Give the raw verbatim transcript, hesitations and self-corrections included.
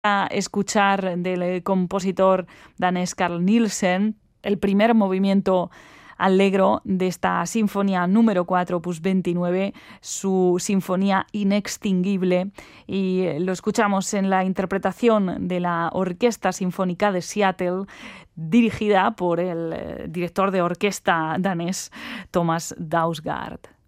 a escuchar del compositor danés Carl Nielsen el primer movimiento allegro de esta sinfonía número cuatro, opus veintinueve, su sinfonía inextinguible, y lo escuchamos en la interpretación de la Orquesta Sinfónica de Seattle, dirigida por el director de orquesta danés Thomas Dausgaard.